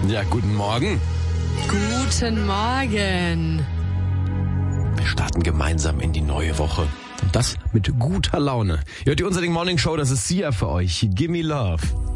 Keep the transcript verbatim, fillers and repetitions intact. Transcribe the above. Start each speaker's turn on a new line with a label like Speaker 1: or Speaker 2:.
Speaker 1: Ja, guten Morgen.
Speaker 2: Guten Morgen.
Speaker 1: Wir starten gemeinsam in die neue Woche. Und das mit guter Laune. Ihr hört die Unser Ding Morning Show, das ist Sia für euch. Gimme Love.